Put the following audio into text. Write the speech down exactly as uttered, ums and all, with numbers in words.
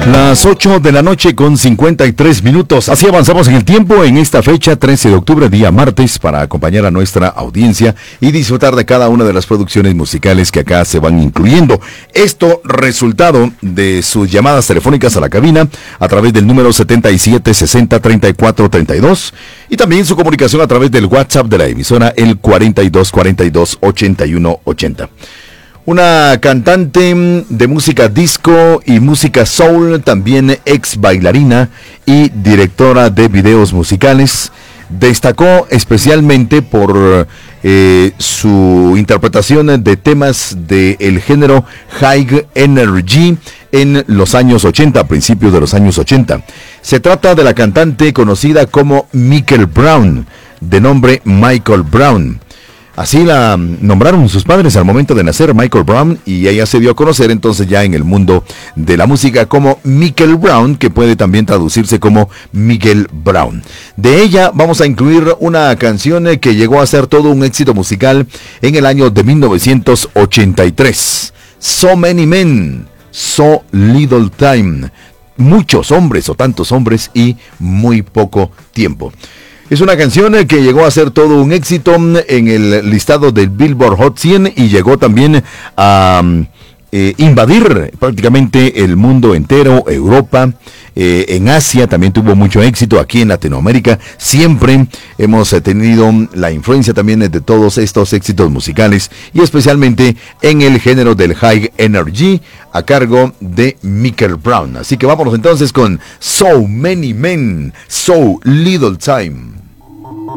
Las ocho de la noche con cincuenta y tres minutos. Así avanzamos en el tiempo en esta fecha, trece de octubre, día martes, para acompañar a nuestra audiencia y disfrutar de cada una de las producciones musicales que acá se van incluyendo. Esto resultado de sus llamadas telefónicas a la cabina a través del número setenta y siete sesenta treinta y cuatro treinta y dos y también su comunicación a través del WhatsApp de la emisora, el cuarenta y dos cuarenta y dos ochenta y uno ochenta. Una cantante de música disco y música soul, también ex bailarina y directora de videos musicales, destacó especialmente por eh, su interpretación de temas del género High Energy en los años ochenta, a principios de los años ochenta. Se trata de la cantante conocida como Michael Brown, de nombre Michael Brown. Así la nombraron sus padres al momento de nacer, Michael Brown, y ella se dio a conocer entonces ya en el mundo de la música como Michael Brown, que puede también traducirse como Miguel Brown. De ella vamos a incluir una canción que llegó a ser todo un éxito musical en el año de mil novecientos ochenta y tres. So Many Men, So Little Time. Muchos hombres o tantos hombres y muy poco tiempo. Es una canción que llegó a ser todo un éxito en el listado del Billboard Hot cien y llegó también a eh, invadir prácticamente el mundo entero, Europa, eh, en Asia también tuvo mucho éxito, aquí en Latinoamérica siempre hemos tenido la influencia también de todos estos éxitos musicales y especialmente en el género del High Energy a cargo de Michael Brown. Así que vámonos entonces con So Many Men, So Little Time.